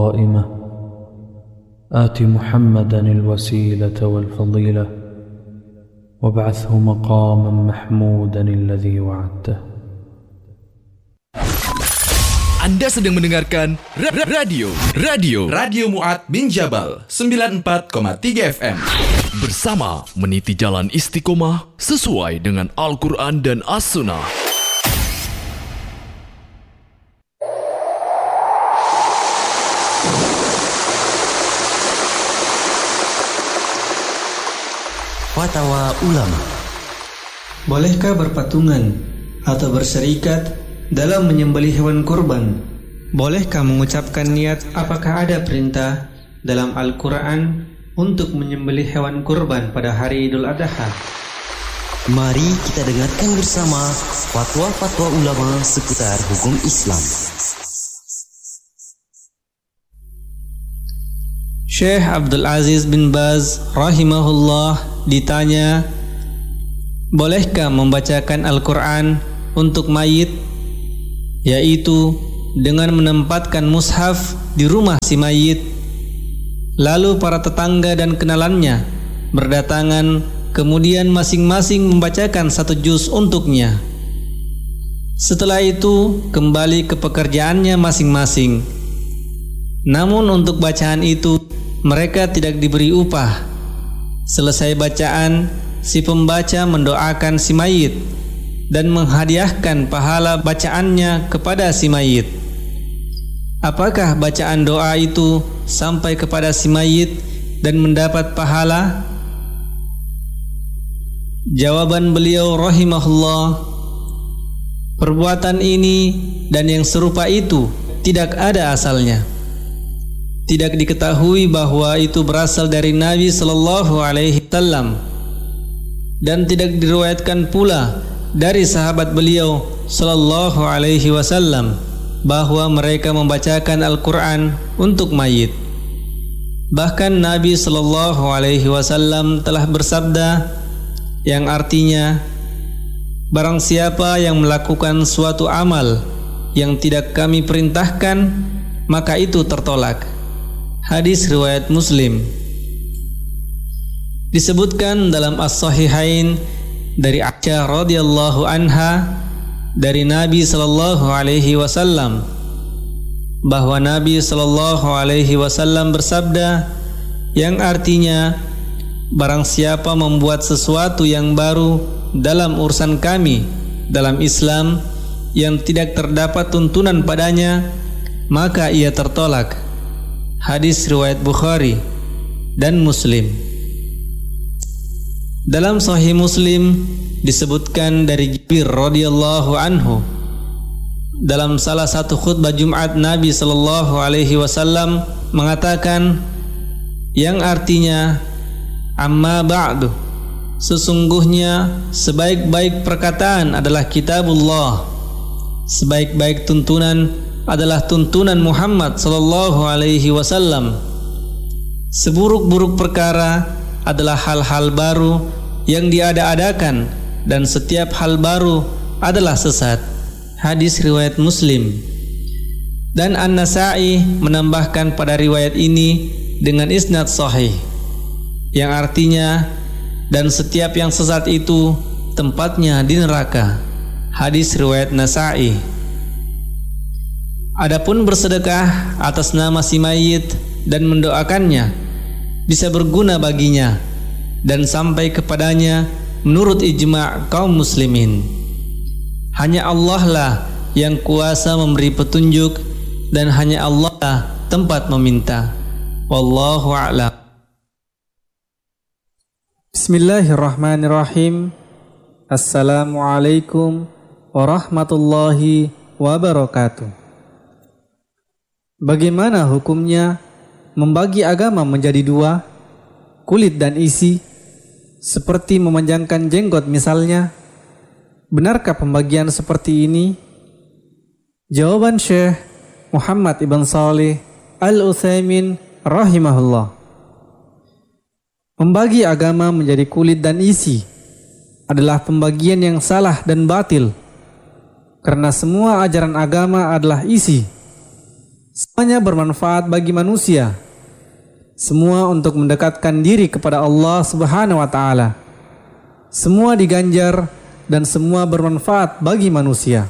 قائمة آت محمدا الوسيلة والفضيلة وابعثه مقاما محمودا الذي وعدته. Anda sedang mendengarkan Radio Mu'ad bin Jabal 94,3 FM bersama meniti jalan istiqomah sesuai dengan Al-Quran dan As-Sunnah. Fatwa ulama. Bolehkah berpatungan atau berserikat dalam menyembelih hewan kurban? Bolehkah mengucapkan niat? Apakah ada perintah dalam Al-Quran untuk menyembelih hewan kurban pada hari Idul Adha? Mari kita dengarkan bersama fatwa-fatwa ulama seputar hukum Islam. Syekh Abdul Aziz bin Baz rahimahullah ditanya, bolehkah membacakan Al-Quran untuk mayit, yaitu dengan menempatkan mushaf di rumah si mayit, lalu para tetangga dan kenalannya berdatangan, kemudian masing-masing membacakan satu juz untuknya. Setelah itu kembali ke pekerjaannya masing-masing. Namun untuk bacaan itu mereka tidak diberi upah. Selesai bacaan, si pembaca mendoakan si mayit dan menghadiahkan pahala bacaannya kepada si mayit. Apakah bacaan doa itu sampai kepada si mayit dan mendapat pahala? Jawaban beliau rahimahullah, perbuatan ini dan yang serupa itu tidak ada asalnya. Tidak diketahui bahwa itu berasal dari Nabi sallallahu alaihi wasallam dan tidak diriwayatkan pula dari sahabat beliau sallallahu alaihi wasallam bahwa mereka membacakan Al-Quran untuk mayit. Bahkan Nabi sallallahu alaihi wasallam telah bersabda yang artinya, barang siapa yang melakukan suatu amal yang tidak kami perintahkan, maka itu tertolak. Hadis riwayat Muslim. Disebutkan dalam As-Sahihain dari Aisyah radhiyallahu anha dari Nabi sallallahu alaihi wasallam bahwa Nabi sallallahu alaihi wasallam bersabda yang artinya, barang siapa membuat sesuatu yang baru dalam urusan kami dalam Islam yang tidak terdapat tuntunan padanya, maka ia tertolak. Hadis riwayat Bukhari dan Muslim. Dalam Sahih Muslim disebutkan dari Jabir radhiyallahu anhu dalam salah satu khutbah Jumat Nabi sallallahu alaihi wasallam mengatakan yang artinya, amma ba'du, sesungguhnya sebaik-baik perkataan adalah kitabullah, sebaik-baik tuntunan adalah tuntunan Muhammad sallallahu alaihi wasallam. Seburuk-buruk perkara adalah hal-hal baru yang diada-adakan dan setiap hal baru adalah sesat. Hadis riwayat Muslim. Dan An-Nasa'i menambahkan pada riwayat ini dengan isnad sahih yang artinya, dan setiap yang sesat itu tempatnya di neraka. Hadis riwayat Nasa'i. Adapun bersedekah atas nama si mayit dan mendoakannya bisa berguna baginya dan sampai kepadanya menurut ijma' kaum muslimin. Hanya Allah lah yang kuasa memberi petunjuk dan hanya Allah lah tempat meminta. Wallahu a'lam. Bismillahirrahmanirrahim. Assalamualaikum warahmatullahi wabarakatuh. Bagaimana hukumnya membagi agama menjadi dua, kulit dan isi, seperti memanjangkan jenggot misalnya? Benarkah pembagian seperti ini? Jawaban Syekh Muhammad ibn Shalih Al-Utsaimin rahimahullah. Membagi agama menjadi kulit dan isi adalah pembagian yang salah dan batil, karena semua ajaran agama adalah isi. Semuanya bermanfaat bagi manusia. Semua untuk mendekatkan diri kepada Allah Subhanahu wa taala. Semua diganjar dan semua bermanfaat bagi manusia.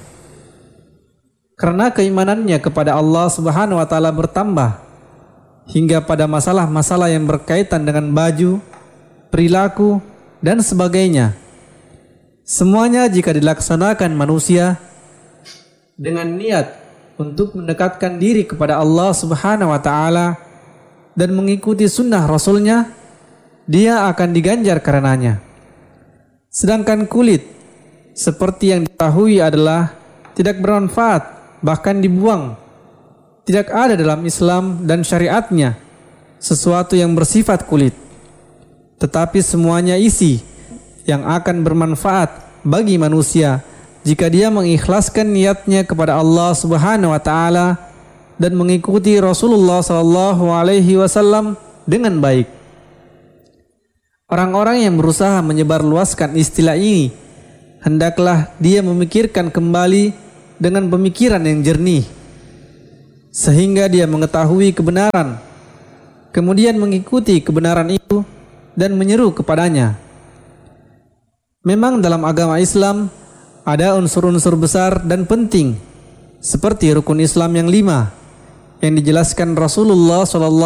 Karena keimanannya kepada Allah Subhanahu wa taala bertambah hingga pada masalah-masalah yang berkaitan dengan baju, perilaku, dan sebagainya. Semuanya jika dilaksanakan manusia dengan niat untuk mendekatkan diri kepada Allah Subhanahu wa taala dan mengikuti sunnah Rasulnya, dia akan diganjar karenanya. Sedangkan kulit, seperti yang diketahui adalah tidak bermanfaat, bahkan dibuang. Tidak ada dalam Islam dan syariatnya sesuatu yang bersifat kulit. Tetapi semuanya isi yang akan bermanfaat bagi manusia jika dia mengikhlaskan niatnya kepada Allah Subhanahu wa taala dan mengikuti Rasulullah SAW dengan baik. Orang-orang yang berusaha menyebarluaskan istilah ini, hendaklah dia memikirkan kembali dengan pemikiran yang jernih, sehingga dia mengetahui kebenaran, kemudian mengikuti kebenaran itu dan menyeru kepadanya. Memang dalam agama Islam ada unsur-unsur besar dan penting, seperti rukun Islam yang 5, yang dijelaskan Rasulullah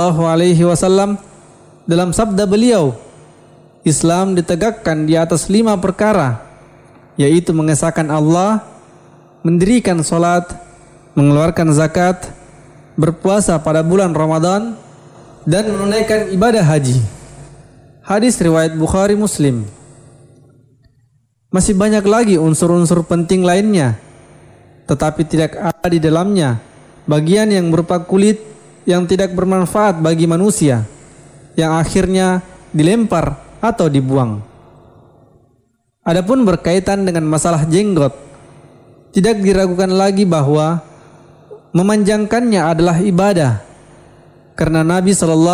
SAW dalam sabda beliau, Islam ditegakkan di atas 5 perkara, yaitu mengesahkan Allah, mendirikan sholat, mengeluarkan zakat, berpuasa pada bulan Ramadan, dan menunaikan ibadah haji. Hadis riwayat Bukhari Muslim. Masih banyak lagi unsur-unsur penting lainnya, tetapi tidak ada di dalamnya bagian yang berupa kulit yang tidak bermanfaat bagi manusia, yang akhirnya dilempar atau dibuang. Adapun berkaitan dengan masalah jenggot, tidak diragukan lagi bahwa memanjangkannya adalah ibadah, karena Nabi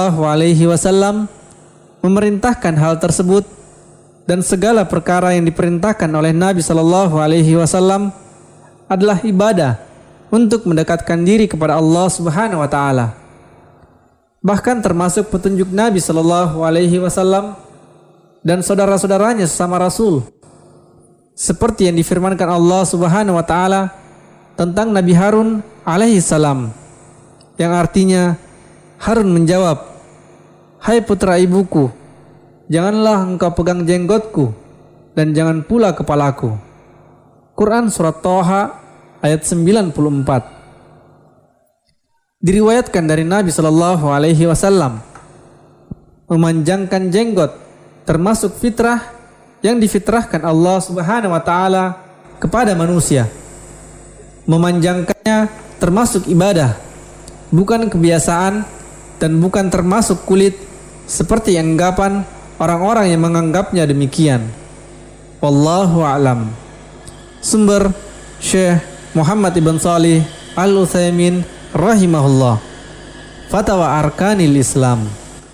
SAW memerintahkan hal tersebut, dan segala perkara yang diperintahkan oleh Nabi SAW adalah ibadah untuk mendekatkan diri kepada Allah Subhanahu wa taala. Bahkan termasuk petunjuk Nabi SAW dan saudara-saudaranya sesama Rasul, seperti yang difirmankan Allah Subhanahu wa taala tentang Nabi Harun alaihissalam, yang artinya Harun menjawab, "Hai putra ibuku, janganlah engkau pegang jenggotku dan jangan pula kepalaku." Quran Surat Toha ayat 94. Diriwayatkan dari Nabi SAW, memanjangkan jenggot termasuk fitrah yang difitrahkan Allah Subhanahu wa taala kepada manusia. Memanjangkannya termasuk ibadah, bukan kebiasaan, dan bukan termasuk kulit seperti anggapan orang-orang yang menganggapnya demikian. Wallahu a'lam. Sumber Syekh Muhammad ibn Shalih Al-Utsaimin rahimahullah. Fatwa Arkanil Islam.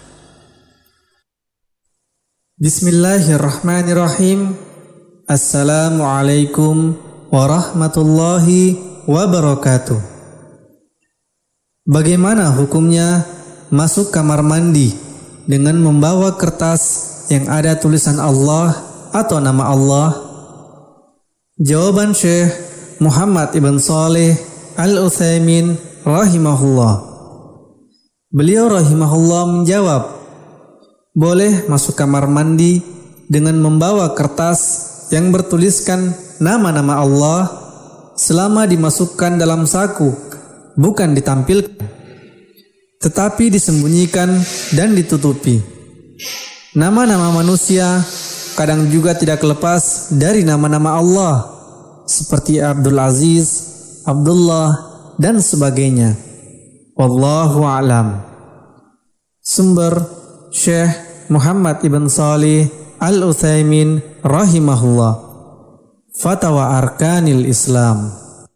Bismillahirrahmanirrahim. Assalamualaikum warahmatullahi wabarakatuh. Bagaimana hukumnya masuk kamar mandi dengan membawa kertas yang ada tulisan Allah atau nama Allah? Jawaban Syekh Muhammad ibn Shalih Al-Utsaimin rahimahullah. Beliau rahimahullah menjawab, boleh masuk kamar mandi dengan membawa kertas yang bertuliskan nama-nama Allah selama dimasukkan dalam saku, bukan ditampilkan, tetapi disembunyikan dan ditutupi. Nama-nama manusia kadang juga tidak lepas dari nama-nama Allah, seperti Abdul Aziz, Abdullah, dan sebagainya. Wallahu a'lam. Sumber Syekh Muhammad ibn Shalih Al-Utsaimin rahimahullah. Fatwa Arkanil Islam.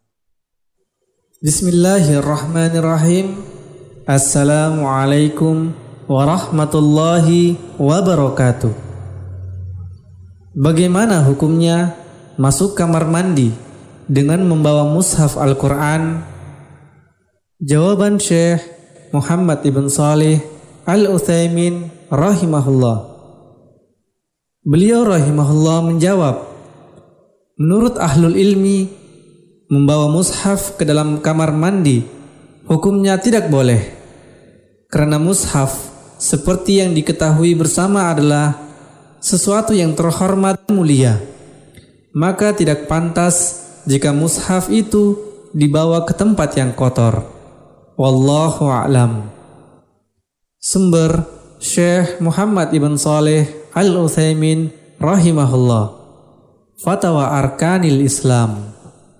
Bismillahirrahmanirrahim. Assalamualaikum warahmatullahi wabarakatuh. Bagaimana hukumnya masuk kamar mandi dengan membawa mushaf Al-Quran Jawaban Syekh Muhammad ibn Shalih Al-Utsaimin rahimahullah. Beliau rahimahullah menjawab, menurut ahlul ilmi, membawa mushaf ke dalam kamar mandi hukumnya tidak boleh, karena mushaf seperti yang diketahui bersama adalah sesuatu yang terhormat dan mulia. Maka tidak pantas jika mushaf itu dibawa ke tempat yang kotor. Wallahu a'lam. Sumber Syekh Muhammad ibn Shalih Al-Utsaimin rahimahullah. Fatwa Arkanil Islam.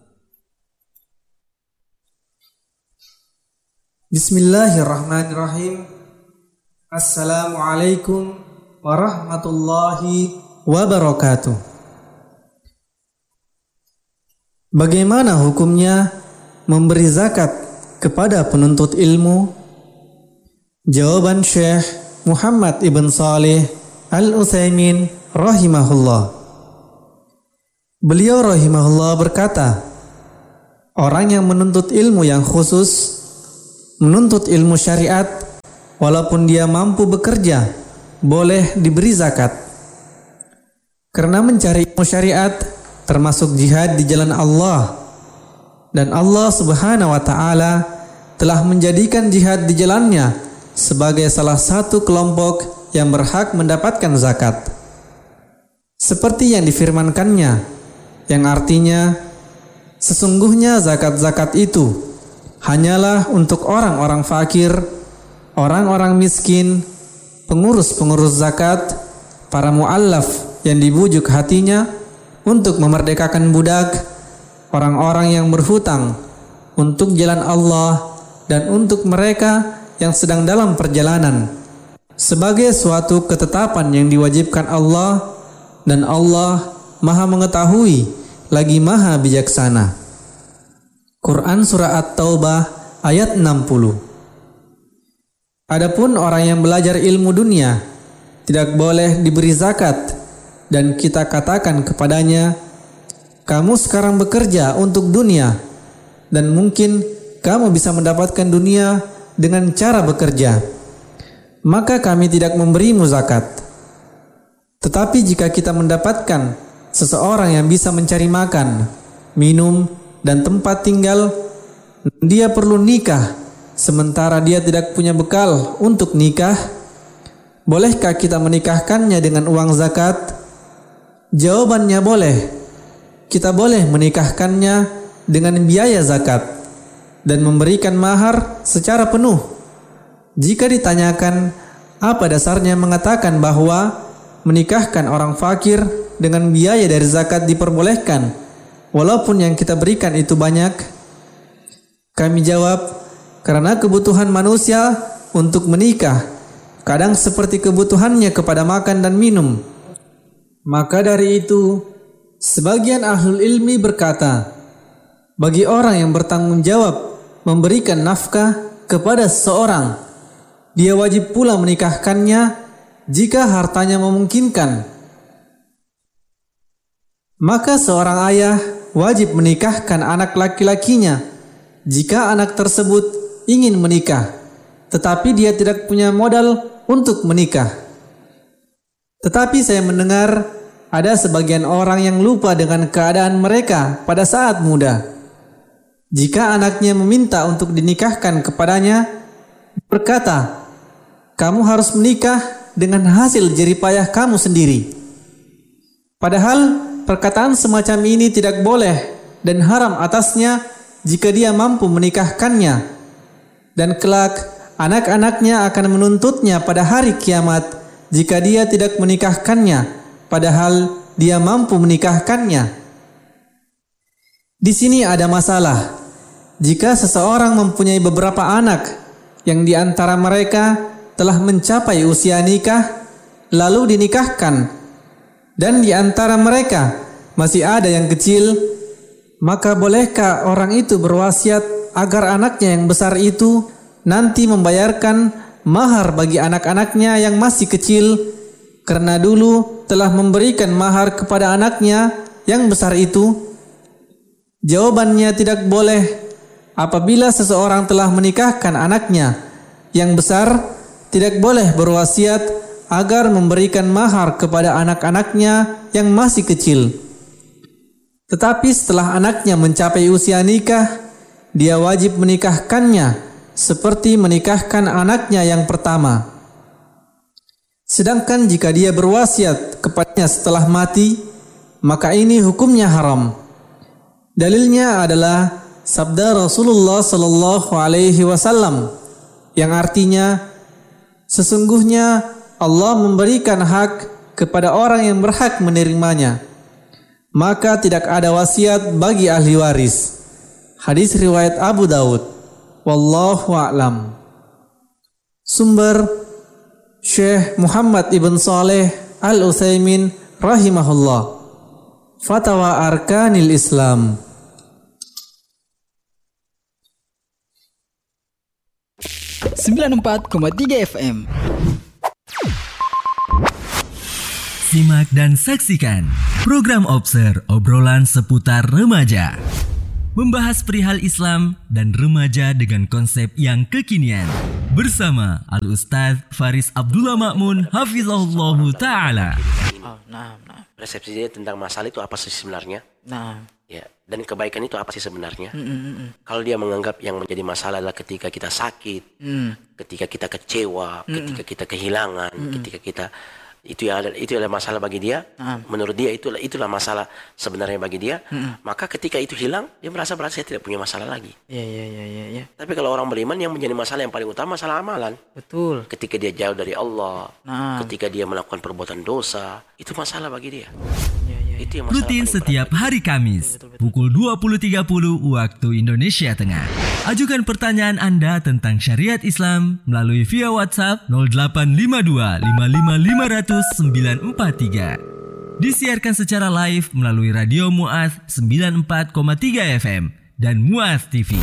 Bismillahirrahmanirrahim. Assalamualaikum warahmatullahi wabarakatuh. Bagaimana hukumnya memberi zakat kepada penuntut ilmu? Jawaban Syekh Muhammad ibn Shalih Al-Utsaimin rahimahullah. Beliau rahimahullah berkata, orang yang menuntut ilmu yang khusus, menuntut ilmu syariat, walaupun dia mampu bekerja, boleh diberi zakat. Karena mencari ilmu syariat termasuk jihad di jalan Allah, dan Allah Subhanahu wa taala telah menjadikan jihad di jalannya sebagai salah satu kelompok yang berhak mendapatkan zakat. Seperti yang difirmankannya, yang artinya sesungguhnya zakat-zakat itu hanyalah untuk orang-orang fakir, orang-orang miskin, pengurus-pengurus zakat, para mu'allaf yang dibujuk hatinya untuk memerdekakan budak, orang-orang yang berhutang untuk jalan Allah, dan untuk mereka yang sedang dalam perjalanan, sebagai suatu ketetapan yang diwajibkan Allah, dan Allah Maha mengetahui lagi Maha bijaksana. Quran Surah At-Taubah ayat 60. Adapun orang yang belajar ilmu dunia tidak boleh diberi zakat, dan kita katakan kepadanya, kamu sekarang bekerja untuk dunia, dan mungkin kamu bisa mendapatkan dunia dengan cara bekerja, maka kami tidak memberimu zakat. Tetapi jika kita mendapatkan seseorang yang bisa mencari makan, minum, dan tempat tinggal, dia perlu nikah, sementara dia tidak punya bekal untuk nikah, bolehkah kita menikahkannya dengan uang zakat? Jawabannya boleh. Kita boleh menikahkannya dengan biaya zakat dan memberikan mahar secara penuh. Jika ditanyakan apa dasarnya mengatakan bahwa menikahkan orang fakir dengan biaya dari zakat diperbolehkan, walaupun yang kita berikan itu banyak? Kami jawab, karena kebutuhan manusia untuk menikah kadang seperti kebutuhannya kepada makan dan minum. Maka dari itu, sebagian ahlul ilmi berkata, bagi orang yang bertanggung jawab memberikan nafkah kepada seseorang, dia wajib pula menikahkannya jika hartanya memungkinkan. Maka seorang ayah wajib menikahkan anak laki-lakinya jika anak tersebut ingin menikah, tetapi dia tidak punya modal untuk menikah. Tetapi saya mendengar ada sebagian orang yang lupa dengan keadaan mereka pada saat muda. Jika anaknya meminta untuk dinikahkan kepadanya, berkata, kamu harus menikah dengan hasil jeripayah kamu sendiri. Padahal perkataan semacam ini tidak boleh dan haram atasnya jika dia mampu menikahkannya. Dan kelak anak-anaknya akan menuntutnya pada hari kiamat jika dia tidak menikahkannya, padahal dia mampu menikahkannya. Di sini ada masalah. Jika seseorang mempunyai beberapa anak yang di antara mereka telah mencapai usia nikah, lalu dinikahkan, dan di antara mereka masih ada yang kecil, maka bolehkah orang itu berwasiat agar anaknya yang besar itu nanti membayarkan mahar bagi anak-anaknya yang masih kecil, karena dulu telah memberikan mahar kepada anaknya yang besar itu? Jawabannya tidak boleh, apabila seseorang telah menikahkan anaknya yang besar, tidak boleh berwasiat agar memberikan mahar kepada anak-anaknya yang masih kecil. Tetapi setelah anaknya mencapai usia nikah, dia wajib menikahkannya seperti menikahkan anaknya yang pertama. Sedangkan jika dia berwasiat kepadanya setelah mati, maka ini hukumnya haram. Dalilnya adalah sabda Rasulullah sallallahu alaihi wasallam yang artinya, sesungguhnya Allah memberikan hak kepada orang yang berhak menerimanya, maka tidak ada wasiat bagi ahli waris. Hadis riwayat Abu Daud. Wallahu a'lam. Sumber Syekh Muhammad ibn Saleh Al-Utsaimin rahimahullah. Fatwa Arkanil Islam. FM. Simak dan saksikan program Obser, obrolan seputar remaja. Membahas perihal Islam dan remaja dengan konsep yang kekinian. Bersama Al-Ustadz Faris Abdullah Ma'mun Hafizahullahu Ta'ala. Persepsi dia tentang masalah itu apa sih sebenarnya? Ya, dan kebaikan itu apa sih sebenarnya? Kalau dia menganggap yang menjadi masalah adalah ketika kita sakit, ketika kita kecewa, ketika kita kehilangan, ketika kita itu adalah masalah bagi dia. Menurut dia itulah masalah sebenarnya bagi dia. Maka ketika itu hilang, dia merasa saya tidak punya masalah lagi. Iya. Tapi kalau orang beriman, yang menjadi masalah yang paling utama masalah amalan. Betul. Ketika dia jauh dari Allah, ketika dia melakukan perbuatan dosa, itu masalah bagi dia. Itu yang masalah Rutin setiap hari Kamis pukul 20.30 waktu Indonesia Tengah. Ajukan pertanyaan Anda tentang syariat Islam melalui via WhatsApp 0852 55 500 943. Disiarkan secara live melalui Radio Mu'adz 94,3 FM dan Mu'adz TV.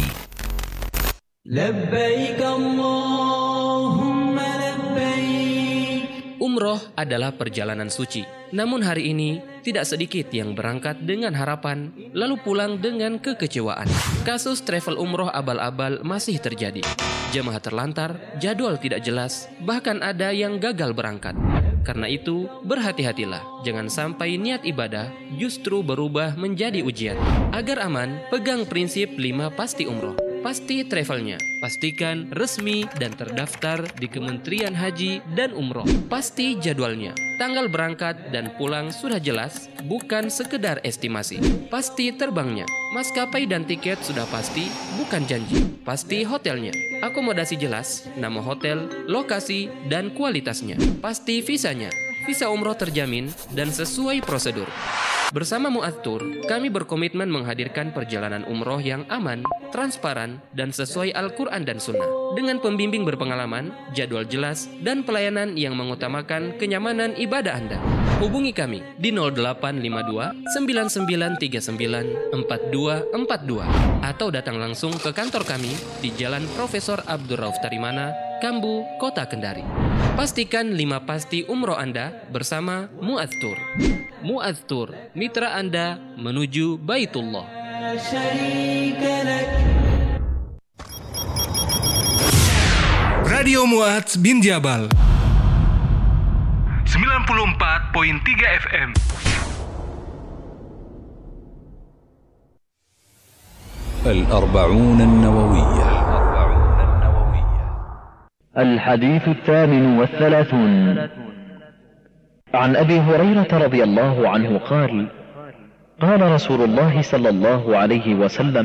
Labbaik Allahumma labbaik. Umroh adalah perjalanan suci. Namun hari ini tidak sedikit yang berangkat dengan harapan lalu pulang dengan kekecewaan. Kasus travel umroh abal-abal masih terjadi. Jemaah terlantar, jadwal tidak jelas, bahkan ada yang gagal berangkat. Karena itu, berhati-hatilah. Jangan sampai niat ibadah justru berubah menjadi ujian. Agar aman, pegang prinsip 5 pasti umroh. Pasti travelnya, pastikan resmi dan terdaftar di Kementerian Haji dan Umroh. Pasti jadwalnya, tanggal berangkat dan pulang sudah jelas, bukan sekedar estimasi. Pasti terbangnya, maskapai dan tiket sudah pasti, bukan janji. Pasti hotelnya, akomodasi jelas, nama hotel, lokasi, dan kualitasnya. Pasti visanya, visa umroh terjamin dan sesuai prosedur. Bersama Mu'adz Tour, kami berkomitmen menghadirkan perjalanan umroh yang aman, transparan, dan sesuai Al-Quran dan Sunnah. Dengan pembimbing berpengalaman, jadwal jelas, dan pelayanan yang mengutamakan kenyamanan ibadah Anda. Hubungi kami di 0852 9939 4242 atau datang langsung ke kantor kami di Jalan Profesor Abdul Rauf Tarimana, Kambu, Kota Kendari. Pastikan 5 pasti umroh Anda bersama Mu'adz Tour. Mu'adz Tour, mitra Anda menuju Baitullah. Radio Mu'adz bin Jabal 94.3 FM. الأربعون النووية. الحديث 38 عن أبي هريرة رضي الله عنه قال: قال رسول الله صلى الله عليه وسلم: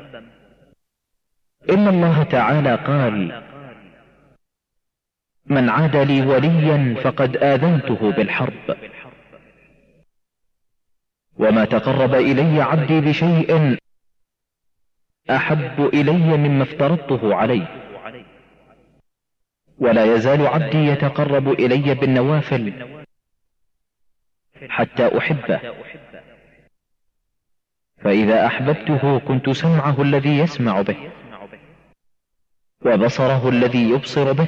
إن الله تعالى قال: من عاد لي وليا فقد آذنته بالحرب، وما تقرب إلي عبدي بشيء أحب إلي مما افترضته عليه، ولا يزال عبدي يتقرب إلي بالنوافل حتى أحبه، فإذا أحببته كنت سمعه الذي يسمع به، وبصره الذي يبصر به،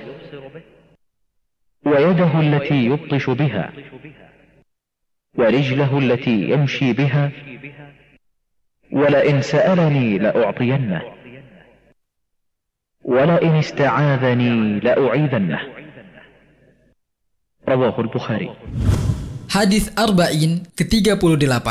ويده التي يبطش بها، ورجله التي يمشي بها، ولئن سألني لأعطينه، ولئن استعاذني لأعيذنه. رواه البخاري. Hadis Arba'in ke-38.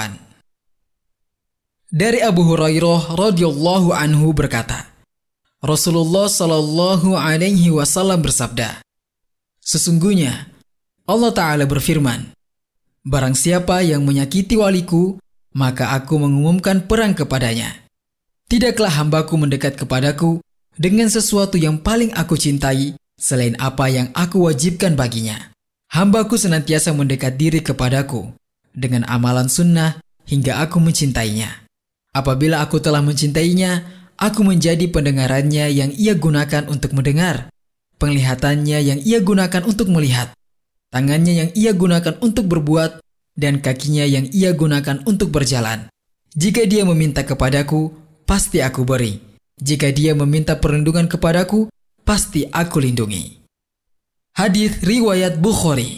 Dari Abu Hurairah radhiyallahu anhu berkata, Rasulullah sallallahu alaihi wasallam bersabda, sesungguhnya Allah Ta'ala berfirman, barang siapa yang menyakiti waliku, maka aku mengumumkan perang kepadanya. Tidaklah hambaku mendekat kepadaku dengan sesuatu yang paling aku cintai selain apa yang aku wajibkan baginya. Hambaku senantiasa mendekat diri kepadaku dengan amalan sunnah hingga aku mencintainya. Apabila aku telah mencintainya, aku menjadi pendengarannya yang ia gunakan untuk mendengar, penglihatannya yang ia gunakan untuk melihat, tangannya yang ia gunakan untuk berbuat, dan kakinya yang ia gunakan untuk berjalan. Jika dia meminta kepadaku, pasti aku beri. Jika dia meminta perlindungan kepadaku, pasti aku lindungi. Hadis riwayat Bukhari.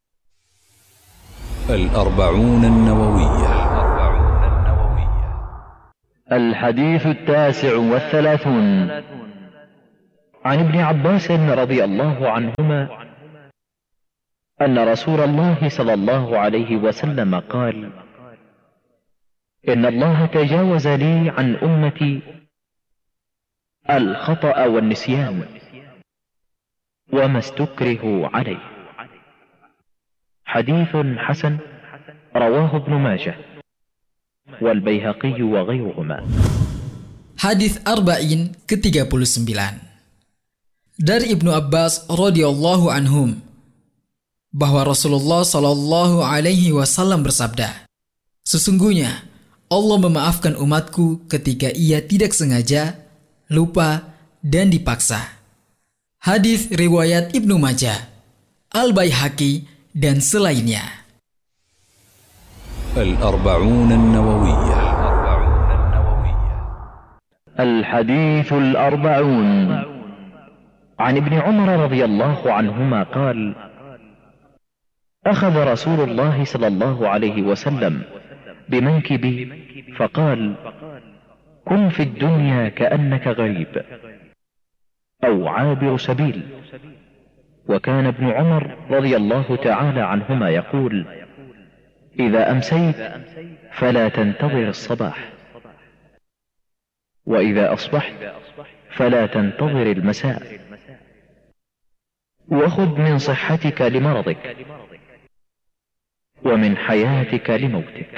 الأربعون النووية. الحديث 39 عن ابن عباس رضي الله عنهما أن رسول الله صلى الله عليه وسلم قال: إن الله تجاوز لي عن أمتي الخطأ والنسيان وما استكرهوا عليه. حديث حسن رواه ابن ماجه والبيهقي وغيرهما. Hadis Arba'in ke-39. Dari Ibnu Abbas radhiyallahu anhum bahwa Rasulullah sallallahu alaihi wasallam bersabda, sesungguhnya Allah memaafkan umatku ketika ia tidak sengaja, lupa, dan dipaksa. Hadis riwayat Ibnu Majah, Al-Baihaqi, dan selainnya. الأربعون النووية. الحديث 40 عن ابن عمر رضي الله عنهما قال: أخذ رسول الله صلى الله عليه وسلم بمنكبي فقال: كن في الدنيا كأنك غريب أو عابر سبيل. وكان ابن عمر رضي الله تعالى عنهما يقول: إذا أمسيت فلا تنتظر الصباح، وإذا أصبحت فلا تنتظر المساء، وخذ من صحتك لمرضك ومن حياتك لموتك.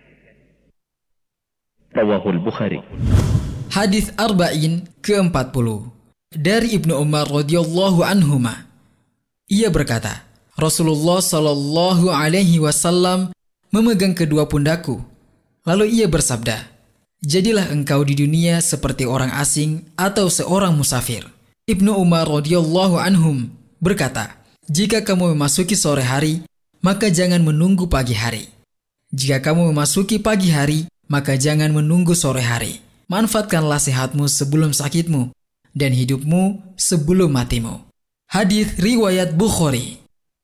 رواه البخاري. Hadis Arba'in ke-40 dari Ibnu Umar radhiyallahu anhuma. Ia berkata, Rasulullah sallallahu alaihi wasallam memegang kedua pundakku. Lalu ia bersabda, jadilah engkau di dunia seperti orang asing atau seorang musafir. Ibnu Umar radhiyallahu anhum berkata, jika kamu memasuki sore hari, maka jangan menunggu pagi hari. Jika kamu memasuki pagi hari, maka jangan menunggu sore hari. Manfaatkanlah sehatmu sebelum sakitmu, dan hidupmu sebelum matimu. Hadis riwayat Bukhari.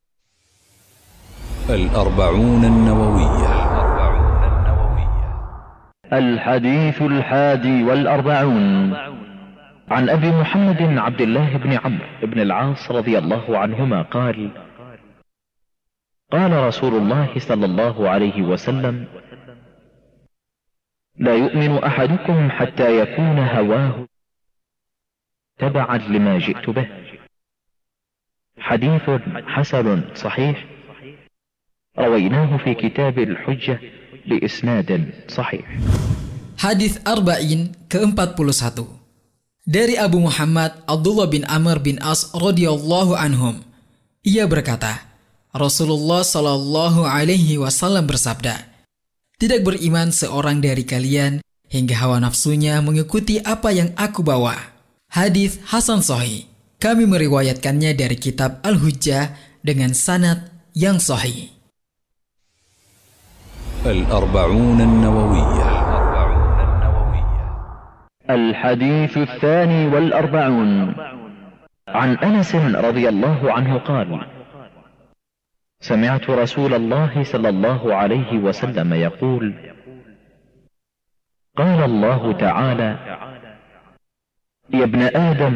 الأربعون النووية. الحديث 41 عن أبي محمد عبد الله بن عمرو بن العاص رضي الله عنهما قال: قال رسول الله صلى الله عليه وسلم: لا يؤمن أحدكم حتى يكون هواه تبعا لما جئت به. حديث حسن صحيح رويناه في كتاب الحجة بإسناد صحيح. Hadis Arba'in ke-41 dari Abu Muhammad Abdullah bin Amr bin As radhiyallahu anhum. Ia berkata, Rasulullah sallallahu alaihi wasallam bersabda, tidak beriman seorang dari kalian hingga hawa nafsunya mengikuti apa yang aku bawa. Hadis Hasan Sahih. Kami meriwayatkannya dari kitab Al-Hujjah dengan sanad yang sahih. الأربعون النووية. الحديث 42 عن أنس رضي الله عنه قال: سمعت رسول الله صلى الله عليه وسلم يقول: قال الله تعالى: يا ابن آدم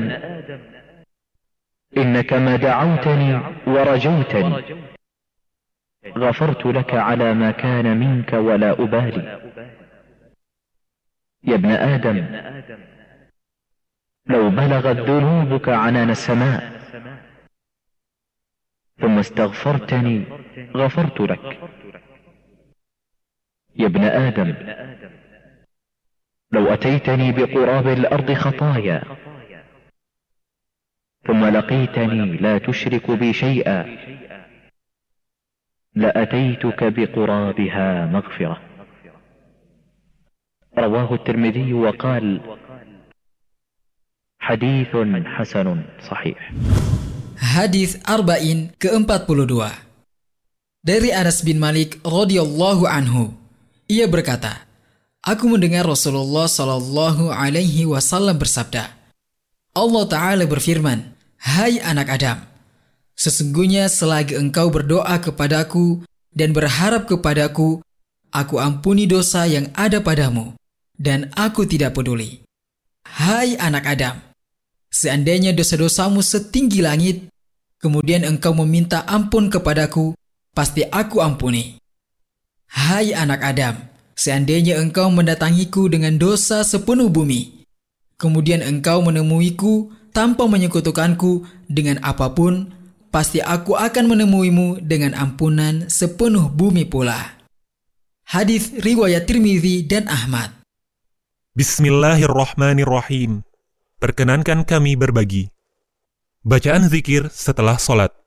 إنك ما دعوتني ورجوتني غفرت لك على ما كان منك ولا أبالي. يا ابن آدم لو بلغت ذنوبك عنان السماء ثم استغفرتني غفرت لك. يا ابن آدم لو أتيتني بقراب الأرض خطايا ثم لقيتني لا تشرك بي شيئا لأتيتك بقرابها مغفرة. رواه الترمذي وقال حديث حسن صحيح. Hadis Arba'in ke-42 dari Anas bin Malik radhiyallahu anhu. Ia berkata, aku mendengar Rasulullah sallallahu alaihi wasallam bersabda, Allah Ta'ala berfirman, hai anak Adam, sesungguhnya selagi engkau berdoa kepadaku dan berharap kepadaku, aku ampuni dosa yang ada padamu, dan aku tidak peduli. Hai anak Adam, seandainya dosa-dosamu setinggi langit, kemudian engkau meminta ampun kepadaku, pasti aku ampuni. Hai anak Adam, seandainya engkau mendatangiku dengan dosa sepenuh bumi, kemudian engkau menemuiku tanpa menyekutukanku dengan apapun, pasti aku akan menemuimu dengan ampunan sepenuh bumi pula. Hadis riwayat Tirmidzi dan Ahmad. Bismillahirrahmanirrahim. Perkenankan kami berbagi bacaan zikir setelah sholat.